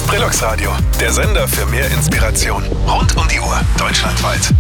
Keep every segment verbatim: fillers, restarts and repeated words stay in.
Brillux Radio, der Sender für mehr Inspiration. Rund um die Uhr, deutschlandweit.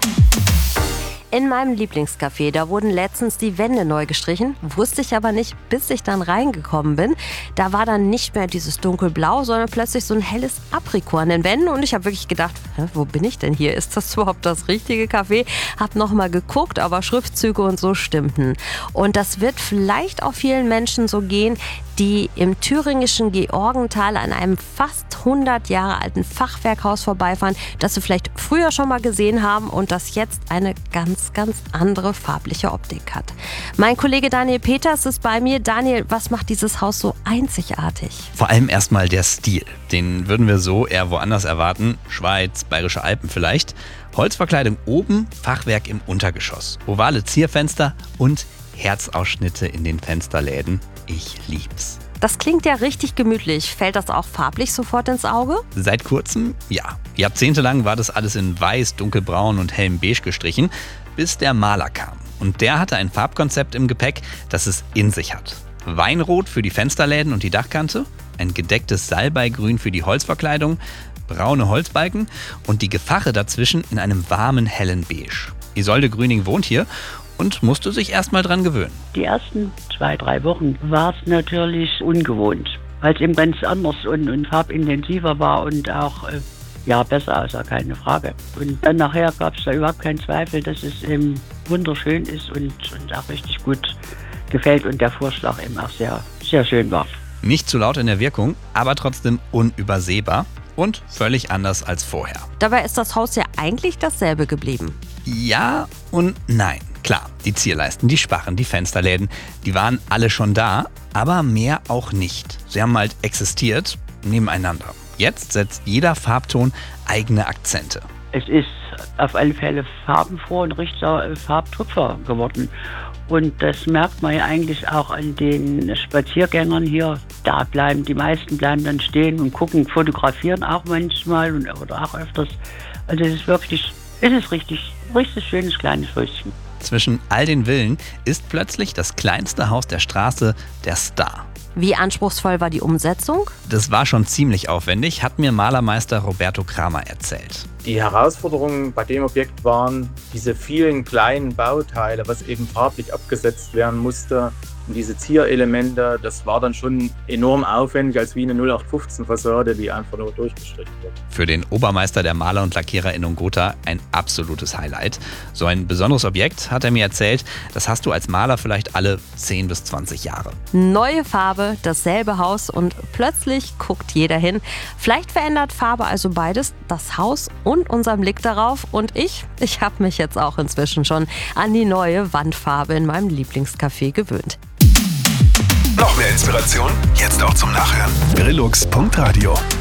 In meinem Lieblingscafé, da wurden letztens die Wände neu gestrichen, wusste ich aber nicht, bis ich dann reingekommen bin. Da war dann nicht mehr dieses dunkelblau, sondern plötzlich so ein helles Aprikot an den Wänden und ich habe wirklich gedacht, hä, wo bin ich denn hier? Ist das überhaupt das richtige Café? Hab nochmal geguckt, aber Schriftzüge und so stimmten. Und das wird vielleicht auch vielen Menschen so gehen, die im thüringischen Georgental an einem fast hundert Jahre alten Fachwerkhaus vorbeifahren, das sie vielleicht früher schon mal gesehen haben und das jetzt eine ganz, ganz andere farbliche Optik hat. Mein Kollege Daniel Peters ist bei mir. Daniel, was macht dieses Haus so einzigartig? Vor allem erstmal der Stil. Den würden wir so eher woanders erwarten. Schweiz, Bayerische Alpen vielleicht. Holzverkleidung oben, Fachwerk im Untergeschoss. Ovale Zierfenster und Herzausschnitte in den Fensterläden. Ich lieb's. Das klingt ja richtig gemütlich. Fällt das auch farblich sofort ins Auge? Seit kurzem, ja. Jahrzehntelang war das alles in weiß, dunkelbraun und hellem Beige gestrichen, bis der Maler kam. Und der hatte ein Farbkonzept im Gepäck, das es in sich hat. Weinrot für die Fensterläden und die Dachkante, ein gedecktes Salbeigrün für die Holzverkleidung, braune Holzbalken und die Gefache dazwischen in einem warmen, hellen Beige. Isolde Grüning wohnt hier und musste sich erst mal dran gewöhnen. Die ersten zwei, drei Wochen war es natürlich ungewohnt, weil es eben ganz anders und, und farbintensiver war und auch äh, ja, besser aussah, keine Frage. Und dann nachher gab es da überhaupt keinen Zweifel, dass es eben wunderschön ist und, und auch richtig gut gefällt und der Vorschlag eben auch sehr, sehr schön war. Nicht zu laut in der Wirkung, aber trotzdem unübersehbar und völlig anders als vorher. Dabei ist das Haus ja eigentlich dasselbe geblieben. Ja und nein. Klar, die Zierleisten, die Sparren, die Fensterläden, die waren alle schon da, aber mehr auch nicht. Sie haben halt existiert nebeneinander. Jetzt setzt jeder Farbton eigene Akzente. Es ist auf alle Fälle farbenfroh und richtiger Farbtupfer geworden. Und das merkt man ja eigentlich auch an den Spaziergängern hier. Da bleiben die meisten bleiben dann stehen und gucken, fotografieren auch manchmal und, oder auch öfters. Also es ist wirklich, es ist richtig, richtig schönes kleines Häuschen. Zwischen all den Villen ist plötzlich das kleinste Haus der Straße der Star. Wie anspruchsvoll war die Umsetzung? Das war schon ziemlich aufwendig, hat mir Malermeister Roberto Kramer erzählt. Die Herausforderungen bei dem Objekt waren diese vielen kleinen Bauteile, was eben farblich abgesetzt werden musste. Und diese Zierelemente, das war dann schon enorm aufwendig, als wie eine null acht fünfzehn Fassade, die einfach nur durchgestrichen wird. Für den Obermeister der Maler und Lackierer in Ungotha ein absolutes Highlight. So ein besonderes Objekt, hat er mir erzählt, das hast du als Maler vielleicht alle zehn bis zwanzig Jahre. Neue Farbe, dasselbe Haus und plötzlich guckt jeder hin. Vielleicht verändert Farbe also beides, das Haus und unseren Blick darauf. Und ich, ich habe mich jetzt auch inzwischen schon an die neue Wandfarbe in meinem Lieblingscafé gewöhnt. Noch mehr Inspiration? Jetzt auch zum Nachhören. brillux punkt radio